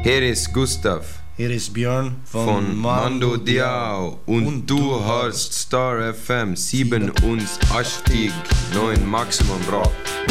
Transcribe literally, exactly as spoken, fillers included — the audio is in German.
Hier ist Gustav Hier ist Björn von, von Mando Diao und, und du hörst Star F M siebenundachtzig Komma neun Maximum Rock.